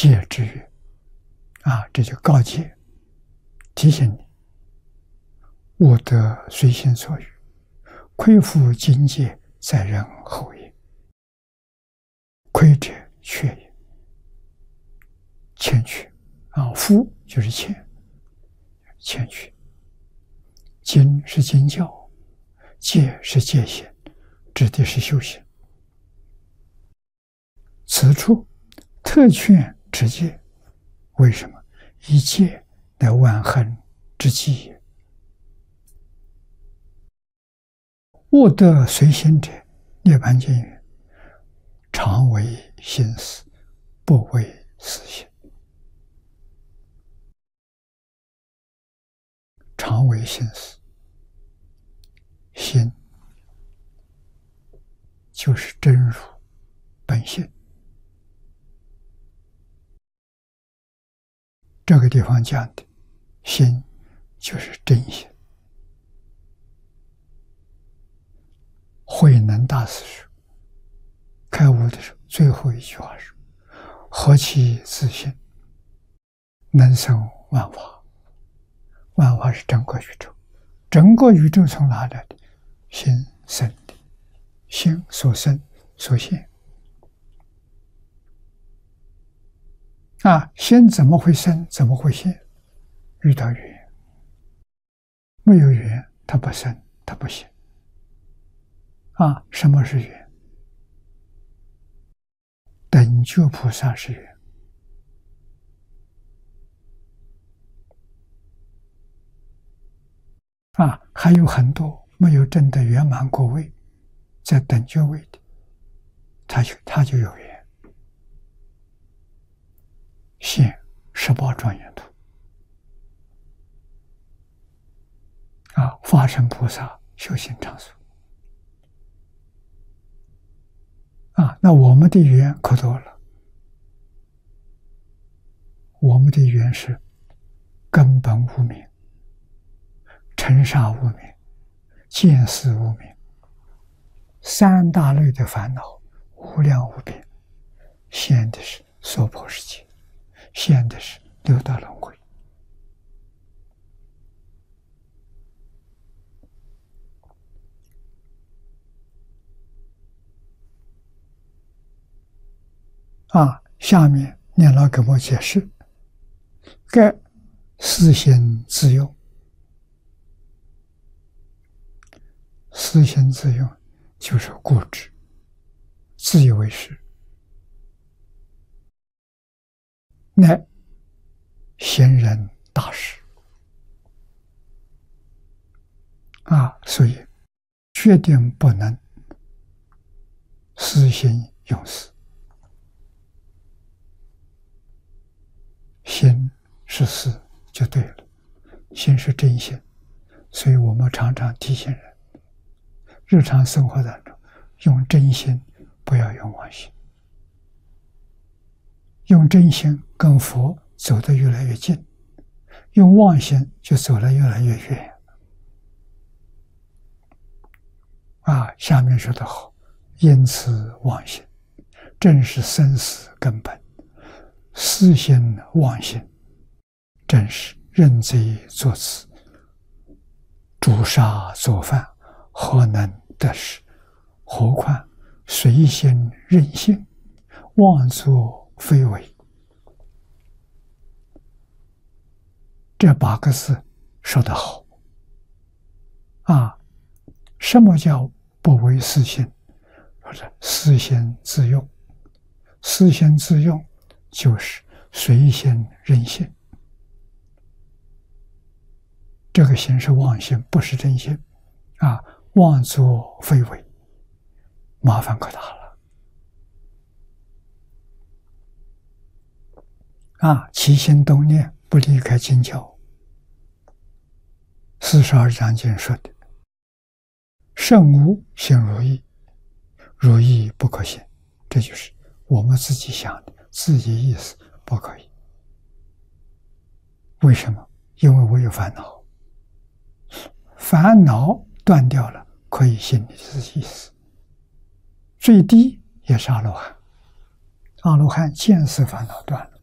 戒之曰：这就告诫，提醒你，勿得随心所欲，亏负境界，在人后也。亏者缺也，欠缺负就是欠缺。经是经教，戒是戒行，指的是修行。此处特劝持戒，为什么？以戒乃万恨之基也。勿得随心者，涅槃经云：常为心思，不为私心。常为心思，心就是真如本性。这个地方讲的心就是真心。慧能大师说，开悟的时候最后一句话是：何其自信，能生万法。万法是整个宇宙，整个宇宙从哪来的？心生的，心所生所现。心怎么会生？怎么会现？遇到缘，没有缘，它不生，它不现。什么是缘？等觉菩萨是缘。还有很多没有证得圆满果位，在等觉位的，他就有缘。现18庄严图，法身菩萨修行场所。那我们的缘可多了，我们的缘是根本无明、尘沙无明、见思无明，三大类的烦恼无量无边，现的是娑婆世界，现的是六道轮回。下面念老给我解释，该私心自用。私心自用就是固执，自以为是，乃贤人大事。所以决定不能私心用事。心是事就对了，心是真心，所以我们常常提醒人，日常生活当中用真心，不要用妄心。用真心跟佛走得越来越近，用妄心就走得越来越远。下面说得好，因此妄心正是生死根本，私心妄心正是认贼作此，诛杀作犯，何能得失？何况随心任性，妄作非为。这8个字说得好。什么叫不为私心？或者私心自用。私心自用就是随心任性。这个心是妄心，不是真心。妄作非为，麻烦可大了。起心动念不离开经教。42章经说的，圣无心如意，如意不可行。这就是我们自己想的，自己意思不可以。为什么？因为我有烦恼，烦恼断掉了，可以信你自己意思。最低也是阿罗汉，阿罗汉见思烦恼断了，